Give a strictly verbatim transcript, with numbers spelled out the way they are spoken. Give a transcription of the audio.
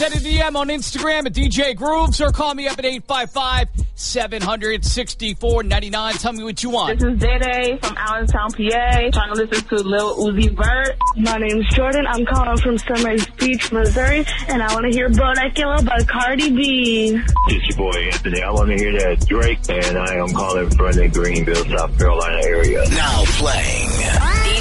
Send a D M on Instagram at D J Grooves or call me up at eight five five, seven hundred, sixty-four ninety-nine. Tell me what you want. This is Dede from Allentown, P A. Trying to listen to Lil Uzi Vert. My name's Jordan. I'm calling from Summers Beach, Missouri, and I want to hear Bodak Yellow by Cardi B. It's your boy Anthony. I want to hear that Drake, and I am calling from the Greenville, South Carolina area. Now playing.